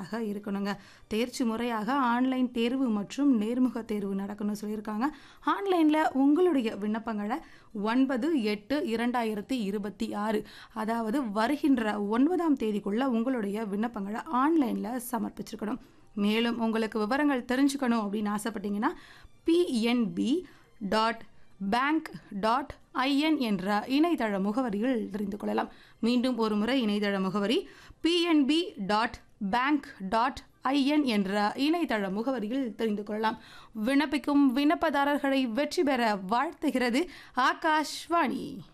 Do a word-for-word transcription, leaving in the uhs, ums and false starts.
தயாராக இருக்கணுங்க. தேர்ச்சி முறையாக ஆன்லைன் தேர்வு மற்றும் நேர்முக தேர்வு நடக்கணும்னு சொல்லியிருக்காங்க. ஆன்லைனில் உங்களுடைய விண்ணப்பங்களை ஒன்பது எட்டு இரண்டாயிரத்தி இருபத்தி ஆறு அதாவது வருகின்ற ஒன்பதாம் தேதிக்குள்ள உங்களுடைய விண்ணப்பங்களை ஆன்லைனில் சமர்ப்பிச்சிருக்கணும். மேலும் உங்களுக்கு விவரங்கள் தெரிஞ்சுக்கணும் அப்படின்னு ஆசைப்பட்டீங்கன்னா PNB dot bank dot IN என்ற இணையதள முகவரியில் தெரிந்து கொள்ளலாம். மீண்டும் ஒரு முறை இணையதள முகவரி PNB dot bank dot IN என்ற இணையதள முகவரியில் தெரிந்து கொள்ளலாம். விண்ணப்பிக்கும் விண்ணப்பதாரர்களை வெற்றி பெற வாழ்த்துகிறது ஆகாஷ்வாணி.